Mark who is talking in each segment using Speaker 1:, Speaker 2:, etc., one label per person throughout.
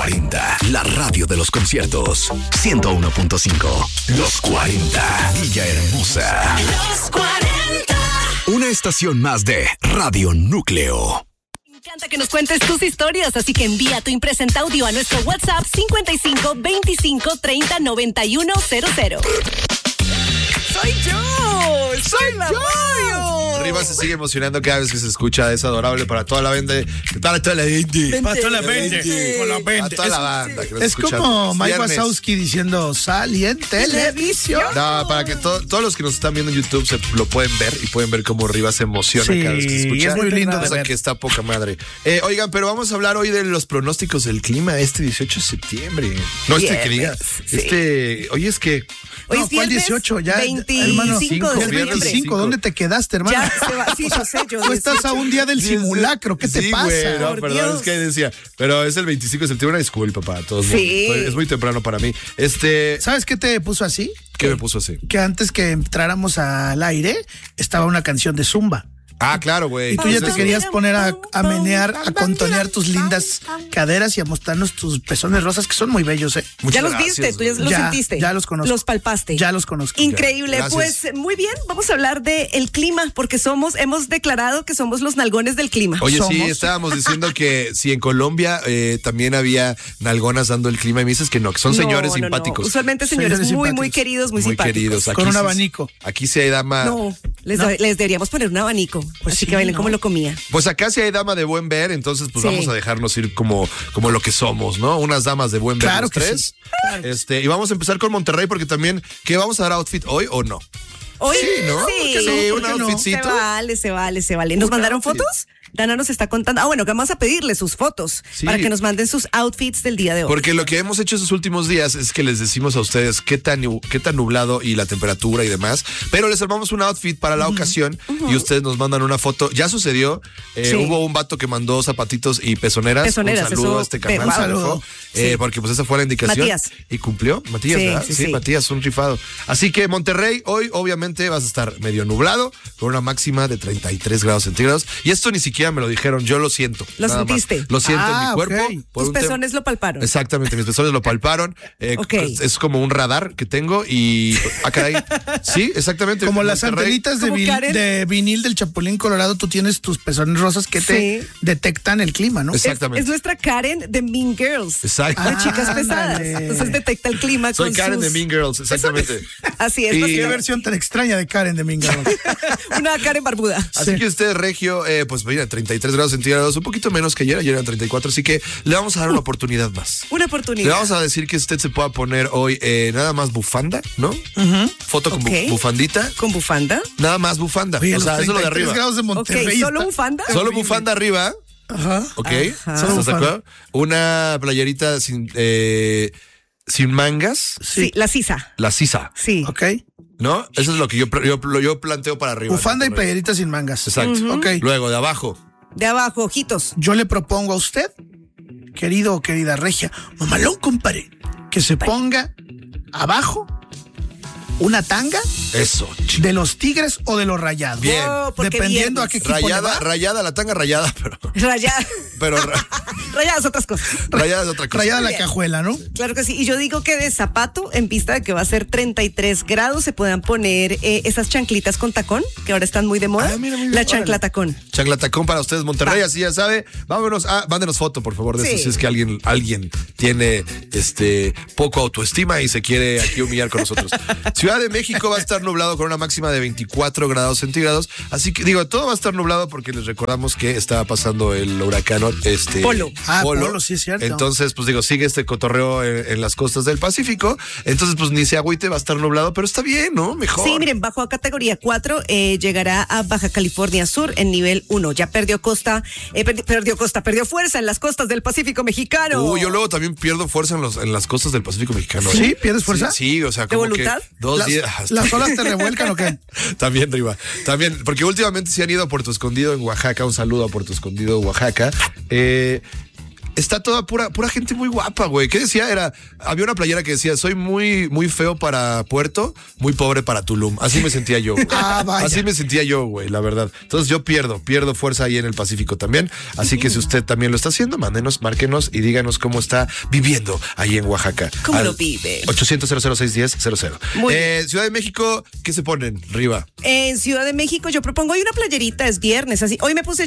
Speaker 1: 40, la radio de los conciertos. 101.5. Los 40. Villa Hermosa.
Speaker 2: Los 40.
Speaker 1: Una estación más de Radio Núcleo.
Speaker 2: Me encanta que nos cuentes tus historias, así que envía tu impresenta audio a nuestro WhatsApp 55 25 30 91 00. ¡Soy yo! ¡Soy la radio!
Speaker 3: Riva se sigue emocionando cada vez que se escucha. Es adorable para toda la banda. Para toda la gente.
Speaker 4: Para toda la gente.
Speaker 3: Para toda la banda. Que nos
Speaker 4: Es
Speaker 3: escucha
Speaker 4: como Mike
Speaker 3: viernes.
Speaker 4: Wazowski diciendo sal y en televisión.
Speaker 3: No, para que todos los que nos están viendo en YouTube se lo pueden ver y pueden ver cómo Riva se emociona
Speaker 4: Sí,
Speaker 3: cada vez que escucha.
Speaker 4: es muy lindo de
Speaker 3: O sea,
Speaker 4: ver.
Speaker 3: que está poca madre. Oigan, pero vamos a hablar hoy de los pronósticos del clima este 18 de septiembre. No, que diga.
Speaker 2: Sí.
Speaker 3: Hoy es que...
Speaker 2: Hoy
Speaker 4: No,
Speaker 2: es
Speaker 4: ¿cuál
Speaker 2: viernes
Speaker 4: 18? Ya,
Speaker 2: 25
Speaker 4: hermano,
Speaker 2: de
Speaker 3: cinco,
Speaker 4: Es
Speaker 2: septiembre.
Speaker 3: viernes
Speaker 4: 25, ¿dónde te quedaste, hermano?
Speaker 2: Ya se va, sí, yo sé, yo
Speaker 4: Tú estás a un día del simulacro, ¿qué te
Speaker 3: Sí,
Speaker 4: pasa?
Speaker 3: güey, no,
Speaker 2: Por
Speaker 3: perdón,
Speaker 2: Dios.
Speaker 3: es que decía, pero es el 25 de septiembre, una disculpa para todos.
Speaker 2: Sí.
Speaker 3: Es muy temprano para mí.
Speaker 4: ¿Sabes qué te puso así?
Speaker 3: ¿Qué me puso así?
Speaker 4: Que antes que entráramos al aire, estaba una canción de Zumba.
Speaker 3: Ah, claro, güey.
Speaker 4: Y tú ya te
Speaker 3: Entonces,
Speaker 4: querías poner a menear, a contonear tus lindas caderas y a mostrarnos tus pezones rosas, que son muy bellos, ¿eh?
Speaker 3: muchas
Speaker 2: Ya los
Speaker 3: gracias,
Speaker 2: viste, tú ya
Speaker 3: güey.
Speaker 2: los
Speaker 4: Ya,
Speaker 2: sentiste.
Speaker 4: ya los conozco.
Speaker 2: Los palpaste.
Speaker 4: Ya los conozco.
Speaker 2: Increíble.
Speaker 3: Gracias.
Speaker 2: Pues muy bien, vamos a hablar de el clima, porque hemos declarado que somos los nalgones del clima.
Speaker 3: Oye, sí,
Speaker 4: Somos.
Speaker 3: estábamos diciendo que si en Colombia también había nalgonas dando el clima y me dices que no, que son señores
Speaker 2: No.
Speaker 3: simpáticos.
Speaker 2: Usualmente señores,
Speaker 4: Señores
Speaker 2: muy,
Speaker 4: simpáticos.
Speaker 2: muy queridos, muy
Speaker 3: Muy
Speaker 2: simpáticos.
Speaker 3: queridos.
Speaker 4: Con un
Speaker 3: sí-
Speaker 4: abanico.
Speaker 3: Aquí sí hay dama.
Speaker 2: No, les deberíamos poner un abanico.
Speaker 4: Pues
Speaker 2: así
Speaker 4: sí,
Speaker 2: que bailen
Speaker 4: ¿no?
Speaker 2: como lo comía.
Speaker 3: Pues acá sí hay dama de buen ver, entonces pues
Speaker 2: Sí.
Speaker 3: vamos a dejarnos ir como lo que somos, ¿no? Unas damas de buen ver
Speaker 4: Claro
Speaker 3: los
Speaker 4: que
Speaker 3: tres. Y vamos a empezar con Monterrey porque también, ¿qué vamos a dar outfit hoy o no?
Speaker 2: Hoy
Speaker 3: Sí, ¿no?
Speaker 2: Sí,
Speaker 3: Sí,
Speaker 4: ¿por
Speaker 3: un
Speaker 4: qué no?
Speaker 3: outfitcito.
Speaker 2: Se vale. ¿Nos mandaron
Speaker 3: outfit.
Speaker 2: fotos? Dana nos está contando. Bueno, que vamos a pedirle sus fotos
Speaker 3: Sí.
Speaker 2: para que nos manden sus outfits del día de hoy.
Speaker 3: Porque lo que hemos hecho esos últimos días es que les decimos a ustedes qué tan nublado y la temperatura y demás, pero les armamos un outfit para la ocasión y ustedes nos mandan una foto. Ya sucedió,
Speaker 2: Sí.
Speaker 3: hubo un vato que mandó zapatitos y pezoneras.
Speaker 2: Pezoneras,
Speaker 3: un saludo
Speaker 2: eso,
Speaker 3: a este canal.
Speaker 2: wow.
Speaker 4: Saludo.
Speaker 3: Porque pues esa fue la indicación.
Speaker 2: Matías.
Speaker 3: Y cumplió, Matías,
Speaker 2: Sí,
Speaker 3: ¿verdad?
Speaker 2: sí.
Speaker 3: Matías, un rifado. Así que Monterrey, hoy obviamente vas a estar medio nublado, con una máxima de 33 grados centígrados. Y esto ni siquiera me lo dijeron, yo lo siento.
Speaker 2: ¿Lo
Speaker 3: nada más.
Speaker 2: sentiste?
Speaker 3: Lo siento en
Speaker 4: Ah,
Speaker 3: mi cuerpo.
Speaker 4: ok.
Speaker 3: por
Speaker 2: Tus
Speaker 3: un tema-
Speaker 2: pezones lo palparon.
Speaker 3: Exactamente, mis pezones lo palparon.
Speaker 2: Ok.
Speaker 3: Es como un radar que tengo y. Ah, caray. Sí, exactamente.
Speaker 4: Como las
Speaker 3: Monterrey.
Speaker 4: antenitas
Speaker 2: Como Karen.
Speaker 4: de vinil del Chapulín Colorado, tú tienes tus pezones rosas que te
Speaker 2: Sí.
Speaker 4: detectan el clima, ¿no?
Speaker 3: Exactamente.
Speaker 2: Es nuestra Karen de Mean Girls.
Speaker 3: Exacto.
Speaker 2: De chicas pesadas.
Speaker 4: Ándale.
Speaker 2: Entonces detecta el clima
Speaker 3: Soy
Speaker 2: con
Speaker 3: Karen
Speaker 2: sus...
Speaker 3: de Mean Girls, exactamente.
Speaker 2: Así es.
Speaker 3: Y-
Speaker 2: pues,
Speaker 4: Qué versión tan extraña de Karen de Mingo.
Speaker 2: una Karen barbuda.
Speaker 3: Así que usted, Regio, pues mira, 33 grados centígrados, un poquito menos que ayer eran 34, así que le vamos a dar una oportunidad más.
Speaker 2: Una
Speaker 3: Le
Speaker 2: oportunidad.
Speaker 3: vamos a decir que usted se pueda poner hoy nada más bufanda, ¿no? Foto con
Speaker 2: Ok.
Speaker 3: bufandita,
Speaker 2: ¿Con bufanda?
Speaker 3: nada más bufanda.
Speaker 4: Oye,
Speaker 3: o sea,
Speaker 4: los
Speaker 3: eso es lo de
Speaker 4: 33
Speaker 3: arriba.
Speaker 4: grados de
Speaker 2: Ok,
Speaker 4: Monterrey.
Speaker 2: ¿solo
Speaker 4: está
Speaker 2: bufanda?
Speaker 3: Solo
Speaker 4: horrible.
Speaker 3: bufanda arriba.
Speaker 4: Ajá.
Speaker 3: ¿Ok?
Speaker 2: Ajá.
Speaker 3: ¿Estás
Speaker 4: Solo
Speaker 3: de
Speaker 4: bufanda.
Speaker 3: acuerdo? Una playerita sin mangas,
Speaker 2: Sí, la sisa.
Speaker 3: la sisa,
Speaker 2: Sí.
Speaker 4: Ok.
Speaker 3: ¿no? Eso es lo que yo planteo para arriba.
Speaker 4: Bufanda y playerita sin mangas.
Speaker 3: Exacto.
Speaker 4: Ok.
Speaker 3: Luego, de abajo.
Speaker 2: De abajo, ojitos.
Speaker 4: Yo le propongo a usted, querido o querida regia, mamalón, compadre, que se ponga abajo una tanga
Speaker 3: Eso.
Speaker 4: de los Tigres o de los Rayados.
Speaker 3: Bien.
Speaker 2: Oh, porque
Speaker 4: Dependiendo
Speaker 2: viernes.
Speaker 4: a qué equipo le va.
Speaker 3: Rayada, la tanga rayada,
Speaker 2: Rayada.
Speaker 3: pero
Speaker 2: Rayadas otras cosas.
Speaker 3: rayada es otra cosa.
Speaker 4: Rayada la
Speaker 2: Bien.
Speaker 4: cajuela, ¿no?
Speaker 2: Claro que sí. Y yo digo que de zapato, en vista de que va a ser 33 grados, se puedan poner esas chanclitas con tacón, que ahora están muy de moda.
Speaker 3: Ah, mira, muy bien,
Speaker 2: la chancla
Speaker 3: órale.
Speaker 2: tacón.
Speaker 3: Chanclatacón para ustedes, Monterrey,
Speaker 2: Va.
Speaker 3: así ya sabe. Vámonos, mándenos foto, por favor, de
Speaker 2: Sí.
Speaker 3: eso, si es que alguien tiene poco autoestima y se quiere aquí humillar con nosotros. Ciudad de México va a estar nublado con una máxima de 24 grados centígrados. Así que, todo va a estar nublado porque les recordamos que estaba pasando el huracán
Speaker 2: Polo.
Speaker 4: Polo, sí es cierto.
Speaker 3: Entonces, pues sigue este cotorreo en las costas del Pacífico. Entonces, pues ni se agüite, va a estar nublado, pero está bien, ¿no? Mejor.
Speaker 2: Sí, miren, bajo a categoría 4 llegará a Baja California Sur en nivel 1. Ya perdió perdió fuerza en las costas del Pacífico mexicano.
Speaker 3: Yo luego también pierdo fuerza en las costas del Pacífico mexicano.
Speaker 4: ¿Sí?
Speaker 3: ¿eh?
Speaker 4: ¿Pierdes fuerza?
Speaker 3: Sí, o sea,
Speaker 2: ¿De
Speaker 3: como
Speaker 2: voluntad?
Speaker 3: que 2 días.
Speaker 4: ¿Las olas te revuelcan o qué?
Speaker 3: También, Riva. También, porque últimamente se han ido a Puerto Escondido en Oaxaca. Un saludo a Puerto Escondido, Oaxaca. está toda pura gente muy guapa, güey. ¿Qué decía? Había una playera que decía, soy muy, muy feo para Puerto, muy pobre para Tulum. Así me sentía yo.
Speaker 4: Vaya.
Speaker 3: Así me sentía yo, güey, la verdad. Entonces yo pierdo fuerza ahí en el Pacífico también. Así que si usted también lo está haciendo, márquenos y díganos cómo está viviendo ahí en Oaxaca.
Speaker 2: ¿Cómo lo vive?
Speaker 3: 800-006-10-00.
Speaker 2: Muy
Speaker 3: Ciudad de México, ¿qué se ponen, Riva?
Speaker 2: En Ciudad de México yo propongo hoy una playerita, es viernes, así. Hoy me puse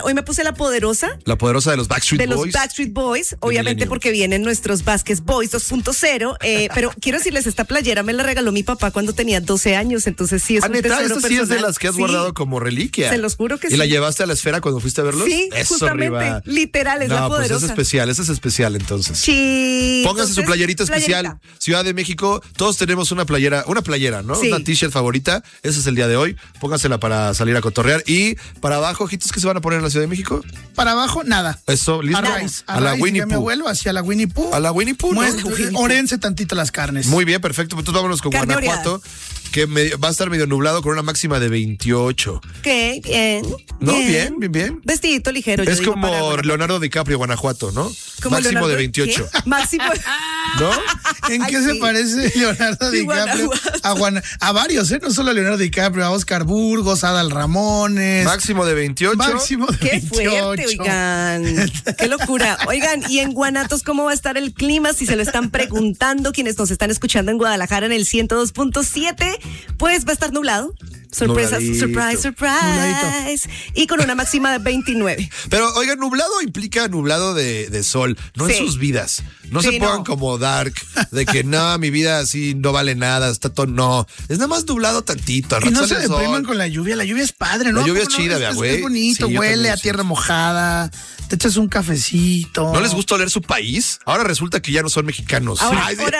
Speaker 2: la poderosa.
Speaker 3: La poderosa de los Backstreet Boys.
Speaker 2: De los Backstreet Boys, obviamente
Speaker 3: Millennium.
Speaker 2: porque vienen nuestros Vázquez Boys 2.0, pero quiero decirles, esta playera me la regaló mi papá cuando tenía 12 años, entonces sí es un
Speaker 3: neta,
Speaker 2: tesoro
Speaker 3: esta sí es de
Speaker 2: personal.
Speaker 3: las que has
Speaker 2: Sí,
Speaker 3: guardado como reliquia.
Speaker 2: Se los juro que
Speaker 3: ¿Y
Speaker 2: sí.
Speaker 3: la llevaste a la esfera cuando fuiste a verlos?
Speaker 2: Sí,
Speaker 3: Eso,
Speaker 2: justamente,
Speaker 3: Riva.
Speaker 2: literal, es la
Speaker 3: No, pues
Speaker 2: poderosa.
Speaker 3: esa es especial entonces.
Speaker 2: Sí.
Speaker 3: Póngase su
Speaker 2: Entonces,
Speaker 3: playerita especial.
Speaker 2: playerita.
Speaker 3: Ciudad de México, todos tenemos una playera, ¿no?
Speaker 2: Sí.
Speaker 3: Una t-shirt favorita. Ese es el día de hoy. Póngasela para salir a cotorrear. Y para abajo, ojitos, ¿qué se van a poner en la Ciudad de México?
Speaker 4: Para abajo, nada.
Speaker 3: Eso, listo.
Speaker 4: A la Winnie
Speaker 3: Pooh.
Speaker 4: Me vuelvo hacia la Winnie Pooh.
Speaker 3: A la Winnie Pooh, ¿no?
Speaker 4: Orense tantito las carnes.
Speaker 3: Muy bien, perfecto. Entonces vámonos con
Speaker 2: Carne
Speaker 3: Guanajuato, que va a estar medio nublado con una máxima de 28.
Speaker 2: ¿Qué? Bien.
Speaker 3: No, bien.
Speaker 2: Vestidito ligero. yo
Speaker 3: Es
Speaker 2: digo, para
Speaker 3: como
Speaker 2: Guanajuato.
Speaker 3: Leonardo DiCaprio, Guanajuato, ¿no?
Speaker 2: Como
Speaker 3: Máximo
Speaker 2: Leonardo-
Speaker 3: de 28.
Speaker 2: ¿Qué? Máximo.
Speaker 3: ¿No?
Speaker 4: ¿En
Speaker 2: Ay,
Speaker 4: qué se
Speaker 2: sí.
Speaker 4: parece Leonardo
Speaker 2: Sí,
Speaker 4: DiCaprio?
Speaker 2: Guanajuato.
Speaker 4: A varios, ¿eh? No solo a Leonardo DiCaprio, a Oscar Burgos, a Adal Ramones.
Speaker 3: Máximo de 28.
Speaker 4: Máximo de
Speaker 2: Qué
Speaker 4: 28.
Speaker 2: fuerte, oigan. Qué locura. Oigan, ¿y en Guanatos cómo va a estar el clima? Si se lo están preguntando quienes nos están escuchando en Guadalajara en el 102.7, pues va a estar nublado. Sorpresa,
Speaker 3: Nubladito.
Speaker 2: surprise. Y con una máxima de 29.
Speaker 3: Pero, oiga, nublado implica nublado de sol, no
Speaker 2: Sí.
Speaker 3: en sus vidas. No
Speaker 2: Sí,
Speaker 3: se pongan
Speaker 2: no.
Speaker 3: como dark, de que no, mi vida así no vale nada, está todo. No, es nada más nublado tantito. Al
Speaker 4: Y
Speaker 3: rato
Speaker 4: no se
Speaker 3: sale el
Speaker 4: depriman
Speaker 3: sol.
Speaker 4: con la lluvia es padre, ¿no?
Speaker 3: La lluvia es
Speaker 4: ¿Cómo no?
Speaker 3: chida, vea, güey.
Speaker 4: Es bonito,
Speaker 3: Sí, yo
Speaker 4: huele
Speaker 3: también,
Speaker 4: a
Speaker 3: sí.
Speaker 4: tierra mojada, te echas un cafecito.
Speaker 3: ¿No les gusta oler su país? Ahora resulta que ya no son mexicanos. Ay, sí.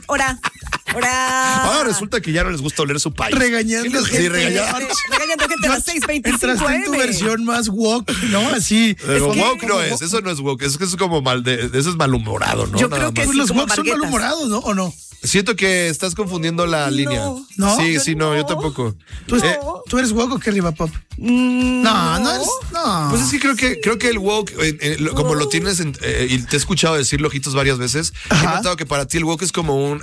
Speaker 3: Ahora resulta que ya no les gusta oler su país.
Speaker 4: Regañando
Speaker 3: Sí,
Speaker 4: gente.
Speaker 3: regañando.
Speaker 2: Regañando gente a las 6:25.
Speaker 4: Entraste en tu versión más woke, ¿no? Así.
Speaker 3: Pero
Speaker 2: Es que-
Speaker 3: woke no es, eso no es woke, es que es como eso es malhumorado, ¿no?
Speaker 2: Yo
Speaker 3: Nada
Speaker 2: creo que
Speaker 3: más.
Speaker 4: Pues
Speaker 2: sí,
Speaker 4: los
Speaker 2: como
Speaker 4: woke son
Speaker 2: marguetas.
Speaker 4: malhumorados, ¿no? ¿O no?
Speaker 3: Siento que estás confundiendo la línea.
Speaker 4: ¿No?
Speaker 3: Sí,
Speaker 2: yo
Speaker 3: sí, no, yo
Speaker 2: no.
Speaker 3: tampoco.
Speaker 4: ¿Tú eres woke o qué, Riva Pop? No eres. No.
Speaker 3: Pues es que creo que el woke, como lo tienes, y te he escuchado decirlo, ojitos, varias veces,
Speaker 4: Ajá.
Speaker 3: he notado que para ti el woke es como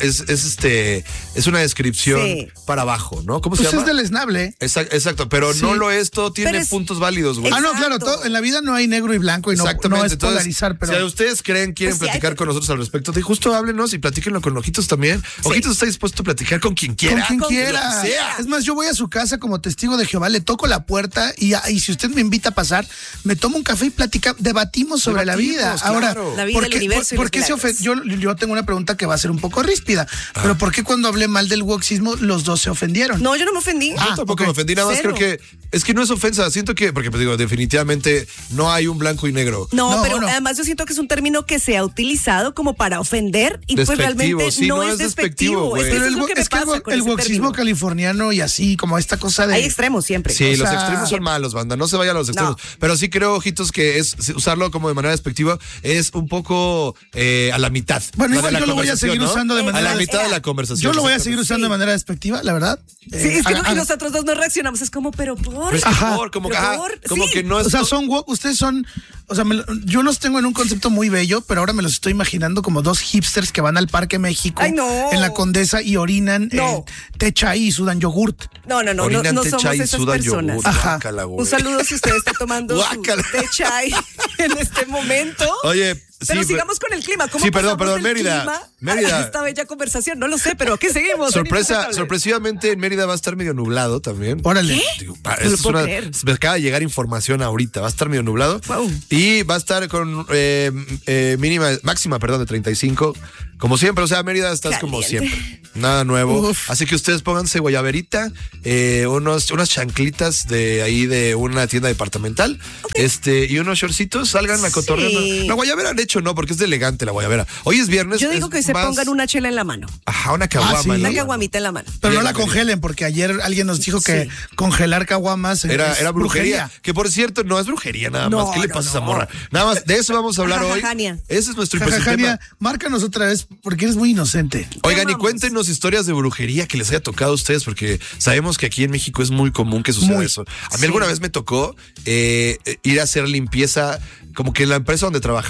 Speaker 3: es una descripción
Speaker 2: Sí.
Speaker 3: para abajo, ¿no? ¿Cómo se
Speaker 4: Pues
Speaker 3: llama?
Speaker 4: es deleznable.
Speaker 3: Exacto, pero
Speaker 4: Sí.
Speaker 3: no lo es, todo tiene
Speaker 2: Pero es-
Speaker 3: puntos válidos, güey.
Speaker 4: Ah, no, claro,
Speaker 2: Exacto.
Speaker 4: en la vida no hay negro y blanco y no es
Speaker 3: Entonces,
Speaker 4: polarizar, pero.
Speaker 3: si ustedes quieren
Speaker 2: Pues sí,
Speaker 3: platicar
Speaker 2: hay-
Speaker 3: con nosotros al respecto, justo háblenos y platíquenlo con Ojitos también. Ojitos está dispuesto a platicar con quien quiera.
Speaker 4: Con quien
Speaker 2: con
Speaker 4: quiera.
Speaker 3: lo que sea.
Speaker 4: Es más, yo voy a su casa como testigo de Jehová, le toco la puerta y si usted me invita a pasar, me tomo un café y debatimos sobre la vida.
Speaker 3: Debatimos,
Speaker 4: Ahora,
Speaker 3: claro.
Speaker 2: La vida,
Speaker 4: ¿por
Speaker 2: el
Speaker 4: qué,
Speaker 2: universo y
Speaker 4: por
Speaker 2: los
Speaker 4: qué se
Speaker 2: milagros.
Speaker 4: yo tengo una pregunta que va a ser un poco ríspida, pero ¿por qué cuando hablé mal del wokeismo los dos se ofendieron?
Speaker 2: No, yo no me ofendí.
Speaker 3: Yo tampoco me ofendí, nada más
Speaker 2: Cero.
Speaker 3: creo que es que no es ofensa, siento que, porque pues digo, definitivamente no hay un blanco y negro.
Speaker 2: No,
Speaker 4: No,
Speaker 2: pero
Speaker 4: no.
Speaker 2: además yo siento que es un término que se ha utilizado como para ofender y pues
Speaker 3: Despectivo,
Speaker 2: realmente
Speaker 3: sí,
Speaker 2: no
Speaker 3: no
Speaker 2: es
Speaker 3: es despectivo,
Speaker 2: despectivo.
Speaker 3: güey.
Speaker 2: Es que
Speaker 4: Pero
Speaker 2: eso es lo que me pasa con
Speaker 4: el
Speaker 2: ese
Speaker 4: wokeismo
Speaker 2: término.
Speaker 4: californiano y así, como esta cosa de.
Speaker 2: Hay extremos siempre.
Speaker 3: Sí,
Speaker 4: O
Speaker 3: los
Speaker 4: sea,
Speaker 3: extremos son malos, banda. No se vayan a los extremos.
Speaker 2: No.
Speaker 3: Pero sí creo, Ojitos, que es usarlo como de manera despectiva es un poco a la mitad.
Speaker 4: Bueno,
Speaker 3: La
Speaker 4: igual
Speaker 3: de la
Speaker 4: yo lo voy a
Speaker 3: conversación,
Speaker 4: seguir
Speaker 3: ¿no?
Speaker 4: usando de
Speaker 3: A
Speaker 4: manera.
Speaker 3: la mitad de la conversación.
Speaker 4: Yo lo voy a seguir
Speaker 3: exactamente.
Speaker 4: usando de manera despectiva, la verdad.
Speaker 2: Sí, es que
Speaker 4: haga-
Speaker 2: y nosotros dos no reaccionamos. Es como, pero por.
Speaker 3: Pero es que
Speaker 4: Ajá.
Speaker 3: por, como,
Speaker 2: Pero
Speaker 3: que, ajá,
Speaker 2: por,
Speaker 3: como
Speaker 2: sí.
Speaker 3: que no es.
Speaker 4: O sea, son woke, ustedes son, o sea, yo los tengo en un concepto muy bello, pero ahora me los estoy imaginando como dos hipsters que van al Parque México
Speaker 2: Ay, no.
Speaker 4: en la Condesa y orinan
Speaker 2: No.
Speaker 4: té chai y sudan yogurt.
Speaker 2: No
Speaker 3: Orinan
Speaker 2: no
Speaker 3: té
Speaker 2: somos
Speaker 3: chai y
Speaker 2: esas
Speaker 3: sudan
Speaker 2: personas.
Speaker 3: yogur.
Speaker 4: Ajá.
Speaker 3: Guácala, güey.
Speaker 2: Un saludo si usted está tomando su
Speaker 3: Guácala.
Speaker 2: té chai en este momento.
Speaker 3: Oye,
Speaker 2: Pero
Speaker 3: sí,
Speaker 2: sigamos con el clima. ¿Cómo
Speaker 3: sí, perdón,
Speaker 2: pasamos del
Speaker 3: Mérida.
Speaker 2: clima
Speaker 3: Mérida.
Speaker 2: a esta bella conversación? No lo sé, pero ¿qué seguimos?
Speaker 3: Sorpresivamente en Mérida va a estar medio nublado también.
Speaker 4: Órale.
Speaker 3: Digo,
Speaker 2: No lo puedo creer.
Speaker 3: me acaba de llegar información ahorita, va a estar medio nublado.
Speaker 2: Wow.
Speaker 3: Y va a estar con máxima, de 35. Como siempre, o sea, Mérida estás como
Speaker 2: Caliente.
Speaker 3: siempre. Nada nuevo.
Speaker 4: Uf.
Speaker 3: Así que ustedes pónganse guayaberita, unas chanclitas de ahí de una tienda departamental, y unos shortcitos, salgan a cotorrear.
Speaker 2: Sí.
Speaker 3: La guayabera, de hecho, no, porque es de elegante la guayabera. Hoy es viernes.
Speaker 2: Yo digo
Speaker 3: es
Speaker 2: que se
Speaker 3: más-
Speaker 2: pongan una chela en la mano.
Speaker 3: Ajá, una caguama.
Speaker 4: sí.
Speaker 3: en la
Speaker 2: Una
Speaker 3: mano.
Speaker 2: caguamita en la mano.
Speaker 4: Pero no
Speaker 3: Bien,
Speaker 4: la
Speaker 3: Mérida.
Speaker 4: congelen, porque ayer alguien nos dijo que
Speaker 2: Sí.
Speaker 4: congelar caguamas
Speaker 3: Era
Speaker 4: es
Speaker 3: brujería. Que por cierto, no es brujería nada
Speaker 2: No,
Speaker 3: más. ¿Qué le
Speaker 2: no,
Speaker 3: pasa a esa
Speaker 2: no.
Speaker 3: morra? Nada más, de eso vamos a hablar hoy.
Speaker 2: Jajajania.
Speaker 3: Ese es nuestro tema.
Speaker 4: Jajajania, márcanos otra vez porque eres muy inocente.
Speaker 3: Oigan, y
Speaker 2: Vamos.
Speaker 3: cuéntenos historias de brujería que les haya tocado a ustedes, porque sabemos que aquí en México es muy común que suceda
Speaker 4: Muy.
Speaker 3: eso. A mí alguna vez me tocó ir a hacer limpieza, como que la empresa donde trabajaba te obligaba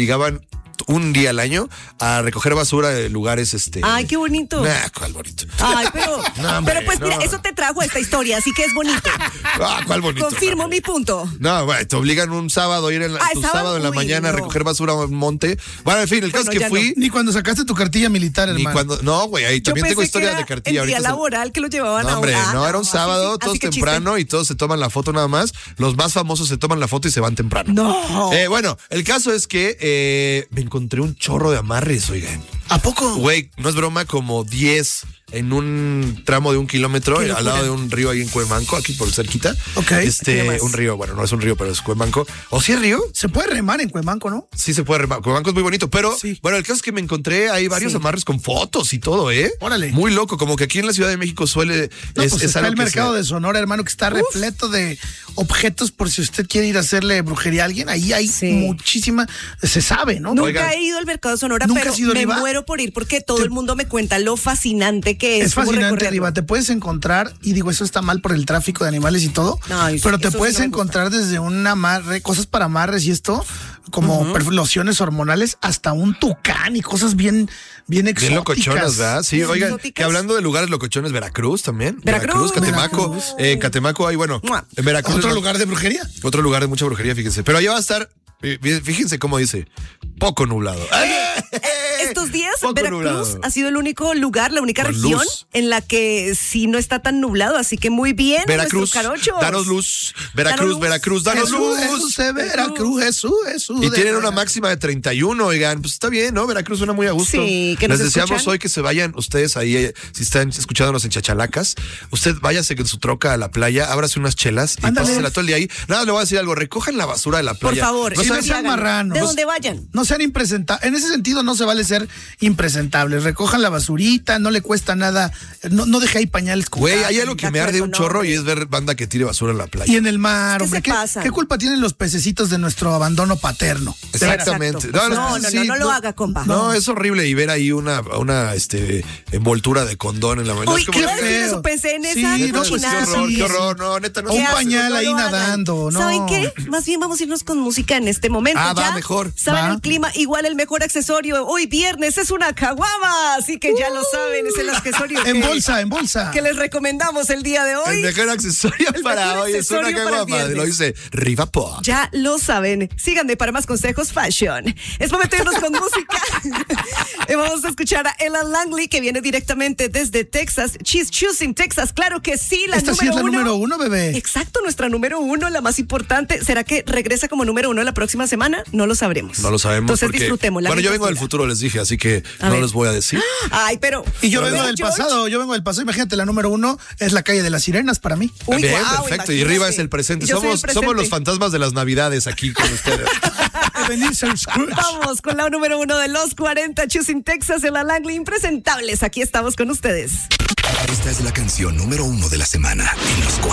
Speaker 3: obligaban un día al año a recoger basura de lugares
Speaker 2: Ay, qué bonito.
Speaker 3: ¿Cuál bonito?
Speaker 2: Ay, pero,
Speaker 3: No, hombre,
Speaker 2: pero pues mira, eso te trajo esta historia, así que es bonito.
Speaker 3: ¿Cuál bonito?
Speaker 2: Confirmo mi punto.
Speaker 3: No, bueno, te obligan un sábado a ir sábado en la mañana a recoger basura a un monte. Bueno, en fin, el caso es que fui.
Speaker 4: Ni cuando sacaste tu cartilla militar, hermano.
Speaker 3: No, güey, ahí también tengo historia de cartilla.
Speaker 2: El día laboral que lo llevaban a
Speaker 3: hombre, no, era un sábado, todos temprano y todos se toman la foto nada más. Los más famosos se toman la foto y se van temprano.
Speaker 2: No.
Speaker 3: Bueno, el caso es que me encontré un chorro de amarres, oigan.
Speaker 4: ¿A poco?
Speaker 3: Güey, no es broma, como 10 en un tramo de 1 kilómetro al lado de un río ahí en Cuemanco, aquí por cerquita.
Speaker 4: Ok.
Speaker 3: Un río, bueno, no es un río, pero es Cuemanco. ¿O sí es río?
Speaker 4: Se puede remar en Cuemanco, ¿no?
Speaker 3: Sí se puede remar. Cuemanco es muy bonito, pero
Speaker 4: sí.
Speaker 3: Bueno, el caso es que me encontré ahí varios amarres con fotos y todo, ¿eh?
Speaker 4: Órale.
Speaker 3: Muy loco, como que aquí en la Ciudad de México suele...
Speaker 4: Pues está el mercado de Sonora, hermano, que está repleto de objetos por si usted quiere ir a hacerle brujería a alguien. Ahí hay muchísima, se sabe, ¿no?
Speaker 2: Nunca he ido al mercado de Sonora, pero me muero por ir porque todo el mundo me cuenta lo fascinante que es.
Speaker 4: Es fascinante, Riva. Te puedes encontrar, y digo, eso está mal por el tráfico de animales y todo, pero te puedes encontrar desde un amarre, cosas para amarres y esto, como lociones hormonales, hasta un tucán y cosas bien exóticas. Bien
Speaker 3: locochonas, ¿verdad? Sí, oigan, que hablando de lugares locochones, Veracruz también. Veracruz, Catemaco. En Catemaco hay, bueno, en Veracruz.
Speaker 4: ¿Otro lugar de brujería?
Speaker 3: Otro lugar de mucha brujería, fíjense. Pero allá va a estar, fíjense cómo dice, poco nublado.
Speaker 2: Estos días Veracruz ha sido el único lugar, la única región en la que sí no está tan nublado, así que muy bien.
Speaker 3: Veracruz, danos luz. Veracruz, danos luz. Jesús. Y tienen una máxima de 31, oigan, pues está bien, ¿no? Veracruz suena muy a gusto.
Speaker 2: Sí, que
Speaker 3: les deseamos hoy que se vayan ustedes ahí, si están escuchándonos en Chachalacas, usted váyase con su troca a la playa, ábrase unas chelas y pásesela todo el día ahí. Nada, le voy a decir algo, recojan la basura de la playa.
Speaker 2: Por favor,
Speaker 3: no
Speaker 4: sean marranos.
Speaker 2: De donde vayan.
Speaker 4: No sean impresentables. En ese sentido no se vale ser impresentables. Recojan la basurita, no le cuesta nada. No deje ahí pañales.
Speaker 3: Güey, hay algo que me arde un chorro y es ver banda que tire basura en la playa.
Speaker 4: Y en el mar, hombre. ¿Qué culpa tienen los pececitos de nuestro abandono paterno?
Speaker 3: Exactamente.
Speaker 2: No lo haga, compa.
Speaker 3: No, es horrible y ver ahí una envoltura de condón en la mañana.
Speaker 2: Uy, qué feo. Pensé en esa
Speaker 3: qué horror, no, neta, no.
Speaker 4: Un pañal ahí nadando, ¿no?
Speaker 2: ¿Saben qué? Más bien vamos a irnos con música en este momento.
Speaker 3: Va mejor.
Speaker 2: ¿Saben el clima? Igual el mejor accesorio hoy viernes es una caguama, así que ya lo saben, es el accesorio
Speaker 4: en bolsa
Speaker 2: que les recomendamos el día de hoy.
Speaker 3: El mejor accesorio para hoy es una caguama, lo dice Riva Pop.
Speaker 2: Ya lo saben, síganme para más consejos fashion. Es momento de irnos con música. Vamos a escuchar a Ella Langley, que viene directamente desde Texas. She's choosing Texas, claro que sí,
Speaker 4: Esta sí es la número 1, bebé.
Speaker 2: Exacto, nuestra número 1, la más importante. ¿Será que regresa como número 1 la próxima semana? No lo sabremos.
Speaker 3: No lo sabemos.
Speaker 2: Entonces disfrutémosla.
Speaker 3: Bueno, yo vengo del futuro, les dije, así que no les voy a decir.
Speaker 2: Ay, pero...
Speaker 4: Y yo vengo del pasado, Imagínate, la número 1 es la calle de las sirenas para mí.
Speaker 3: Uy, bien, perfecto. Y Riva es el presente. Somos los fantasmas de las navidades aquí con ustedes.
Speaker 2: Vamos con la número 1 de los 40, Choosing Texas, Ella Langley, impresentables. Aquí estamos con ustedes.
Speaker 1: Esta es la canción número 1 de la semana en los 40.